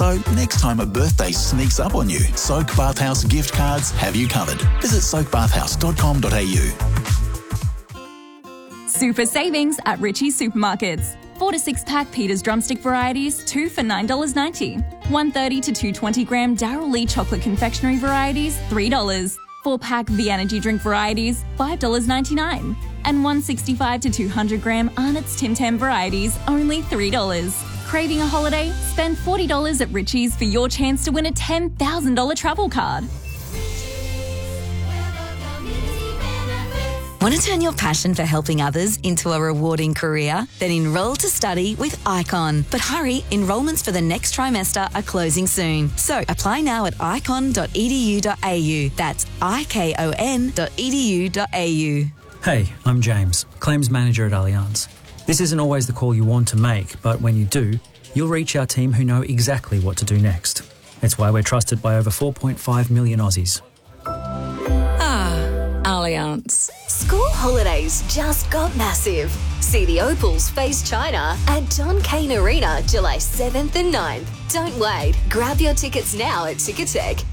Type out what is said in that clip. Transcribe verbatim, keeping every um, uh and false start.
So next time a birthday sneaks up on you, Soak Bathhouse gift cards have you covered. Visit soak bathhouse dot com dot a u. Super savings at Richie's Supermarkets. Four to six pack Peter's drumstick varieties, two for nine dollars ninety. one thirty to two twenty gram Darryl Lee chocolate confectionery varieties, three dollars. Four pack The Energy drink varieties, five dollars ninety-nine. And one sixty-five to two hundred gram Arnott's Tim Tam varieties, only three dollars. Craving a holiday? Spend forty dollars at Richie's for your chance to win a ten thousand dollars travel card. Want to turn your passion for helping others into a rewarding career? Then enrol to study with Icon. But hurry, enrolments for the next trimester are closing soon. So apply now at icon dot e d u dot a u. That's I K O N dot e d u dot a u. Hey, I'm James, Claims Manager at Allianz. This isn't always the call you want to make, but when you do, you'll reach our team who know exactly what to do next. It's why we're trusted by over four point five million Aussies. Allianz. School holidays just got massive. See the Opals face China at John Cain Arena July seventh and ninth. Don't wait. Grab your tickets now at Ticketek.